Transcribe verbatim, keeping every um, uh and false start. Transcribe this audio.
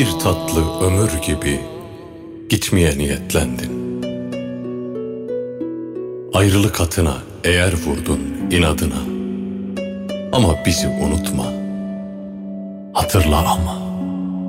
Bir tatlı ömür gibi gitmeye niyetlendin. Ayrılık atına eğer vurdun inadına. Ama bizi unutma, hatırla ama.